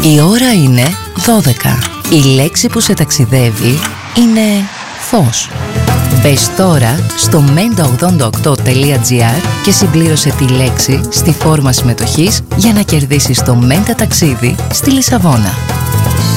Η ώρα είναι 12. Η λέξη που σε ταξιδεύει είναι φως. Μπες τώρα στο menta88.gr και συμπλήρωσε τη λέξη στη φόρμα συμμετοχής για να κερδίσεις το Menta ταξίδι στη Λισαβόνα.